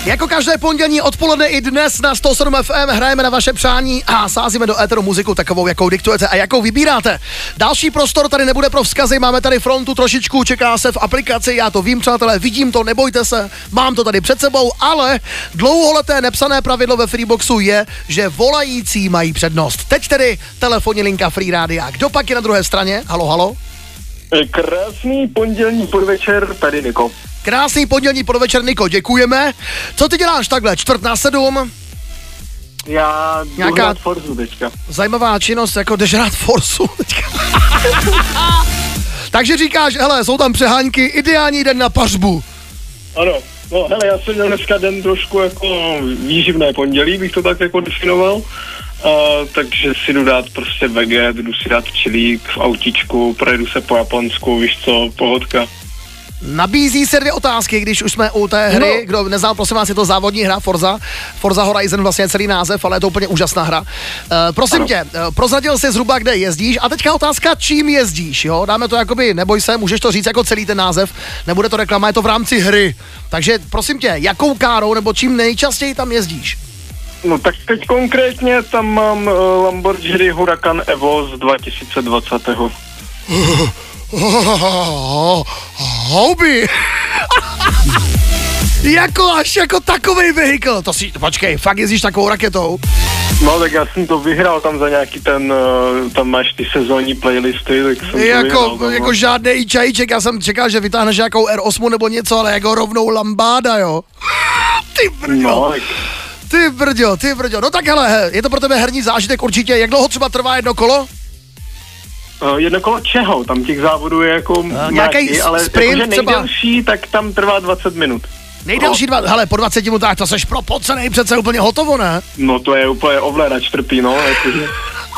Jako každé pondělí odpoledne i dnes na 107 FM hrajeme na vaše přání a sázíme do éteru muziku takovou, jakou diktujete a jakou vybíráte. Další prostor tady nebude pro vzkazy, máme tady frontu trošičku, čeká se v aplikaci, já to vím, přátelé, vidím to, nebojte se, mám to tady před sebou, ale dlouholeté nepsané pravidlo ve Freeboxu je, že volající mají přednost. Teď tedy telefonní linka Free Rádia. Kdo pak je na druhé straně? Halo, halo. Krásný pondělní podvečer, tady Niko. Krásný pondělní podvečer, Niko, děkujeme. Co ty děláš takhle, 6:45? Já jdu hrát Forzu teďka. Zajímavá činnost, jako jdeš hrát Forzu teďka. Takže říkáš, hele, jsou tam přehánky, ideální den na pařbu. Ano, no hele, já jsem měl dneska den trošku jako výživné pondělí, bych to tak jako definoval. Takže si jdu dát prostě veget, jdu si dát čilík v autíčku, projedu se po Japonsku, víš co, pohodka. Nabízí se 2 otázky, když už jsme u té hry. Kdo neznal, prosím vás, je to závodní hra Forza Horizon, vlastně celý název, ale je to úplně úžasná hra. Prosím tě, prozradil jsi zhruba, kde jezdíš a teďka otázka, čím jezdíš, jo? Dáme to jakoby, neboj se, můžeš to říct jako celý ten název, nebude to reklama, je to v rámci hry. Takže prosím tě, jakou károu nebo čím nejčastěji tam jezdíš? No tak teď konkrétně tam mám Lamborghini Huracan Evo z 2020. Houby! až jako takovej vehikl. To si, počkej, fakt jezdíš takovou raketou? No tak já jsem to vyhrál tam za nějaký ten, tam máš ty sezónní playlisty, tak jsem jako žádný čajíček, já jsem čekal, že vytáhneš nějakou R8 nebo něco, ale jako rovnou lambáda, jo? Ty brďo. No, Ty brďo. No tak hele, je to pro tebe herní zážitek určitě. Jak dlouho třeba trvá jedno kolo? Jedno kolo čeho? Tam těch závodů je jako nějaký ale sprint jakože nejdelší, tak tam trvá 20 minut. Nejdelší hele, po 20 minutách to seš propocenej, přece úplně hotovo, ne? No to je úplně ovladač trpí, no. Jakože.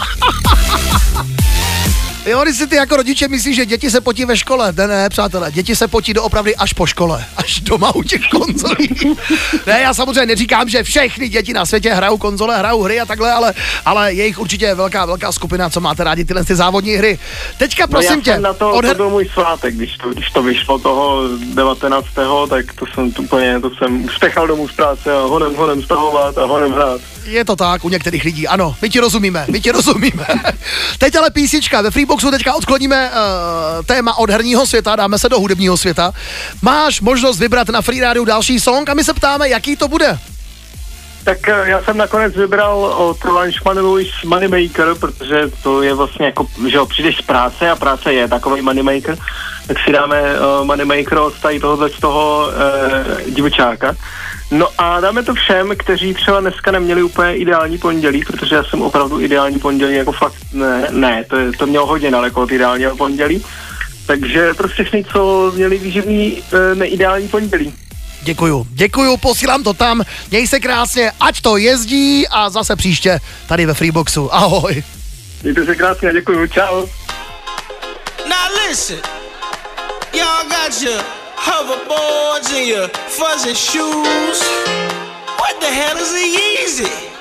Jo, když si ty jako rodiče myslíš, že děti se potí ve škole. Ne, přátelé, děti se potí doopravdy až po škole. Až doma u těch konzolí. Ne, já samozřejmě neříkám, že všechny děti na světě hrajou konzole, hrajou hry a takhle, ale je jich určitě velká skupina, co máte rádi tyhle ty závodní hry. Teďka prosím tě. Na to byl můj svátek, když to vyšlo toho 19. tak to jsem uspěchal domů z práce a honem stahovat a honem hrát. Je to tak u některých lidí, ano, my ti rozumíme. Teď ale písnička, ve Freeboxu teďka odkloníme téma od herního světa, dáme se do hudebního světa. Máš možnost vybrat na Free Radio další song a my se ptáme, jaký to bude. Tak já jsem nakonec vybral od Lunchmanovi Moneymaker, protože to je vlastně jako, že přijdeš z práce a práce je takovej Moneymaker, tak si dáme Moneymaker od toho divočáka. No a dáme to všem, kteří třeba dneska neměli úplně ideální pondělí, protože já jsem opravdu ideální pondělí, jako fakt ne, to mělo hodně daleko od ideálního pondělí. Takže pro všechny, co měli výživný neideální pondělí. Děkuju, posílám to tam, měj se krásně, ať to jezdí a zase příště tady ve Freeboxu. Ahoj. Mějte se krásně, děkuju, čau. Now listen, y'all got your hoverboards and your fuzzy shoes. What the hell is a Yeezy?